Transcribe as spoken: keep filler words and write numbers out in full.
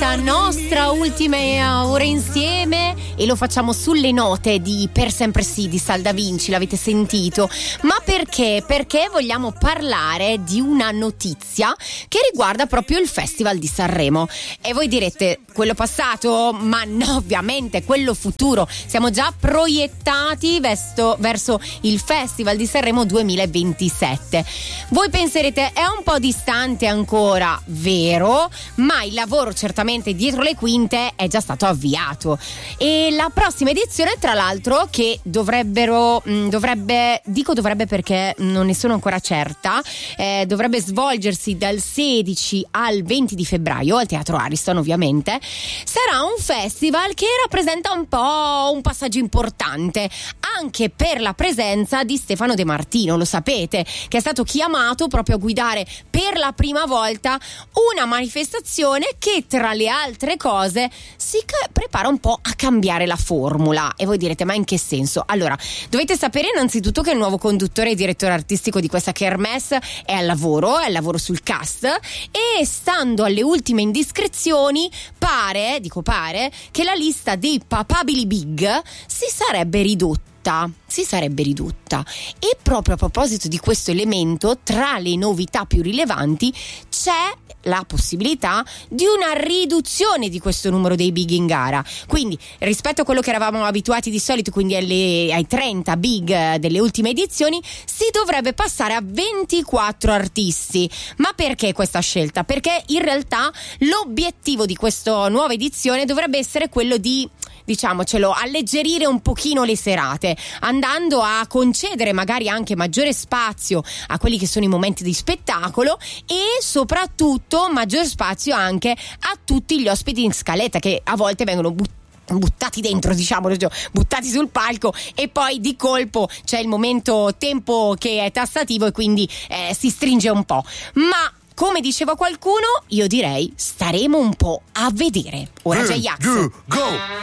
questa nostra ultima ora insieme e lo facciamo sulle note di Per sempre sì di Sal Da Vinci, l'avete sentito? Ma perché? Perché vogliamo parlare di una notizia che riguarda proprio il Festival di Sanremo. E voi direte, quello passato? Ma no, ovviamente, quello futuro. Siamo già proiettati verso, verso il Festival di Sanremo duemilaventisette. Voi penserete, è un po' distante ancora, vero? Ma il lavoro certamente dietro le quinte è già stato avviato. E la prossima edizione, tra l'altro, che dovrebbero, mh, dovrebbe, dico dovrebbe perché non ne sono ancora certa, eh, dovrebbe svolgersi dal sedici al venti di febbraio al Teatro Ariston, ovviamente. Sarà un festival che rappresenta un po' un passaggio importante anche per la presenza di Stefano De Martino, lo sapete, che è stato chiamato proprio a guidare per la prima volta una manifestazione che tra le altre cose si prepara un po' a cambiare la formula. E voi direte, ma in che senso? Allora, dovete sapere innanzitutto che il nuovo conduttore e direttore artistico di questa kermesse è al lavoro, è al lavoro sul cast, e stando alle ultime indiscrezioni pare, dico pare, che la lista dei papabili big si sarebbe ridotta. Si sarebbe ridotta. E proprio a proposito di questo elemento, tra le novità più rilevanti c'è la possibilità di una riduzione di questo numero dei big in gara. Quindi rispetto a quello che eravamo abituati di solito, quindi alle, ai trenta big delle ultime edizioni, si dovrebbe passare a ventiquattro artisti. Ma perché questa scelta? Perché in realtà l'obiettivo di questa nuova edizione dovrebbe essere quello di, diciamocelo, alleggerire un pochino le serate, andando a concedere magari anche maggiore spazio a quelli che sono i momenti di spettacolo e soprattutto maggior spazio anche a tutti gli ospiti in scaletta, che a volte vengono buttati buttati dentro, diciamo, buttati sul palco, e poi di colpo c'è il momento tempo che è tassativo e quindi eh, si stringe un po'. Ma come diceva qualcuno, io direi staremo un po' a vedere. Ora c'è Jax.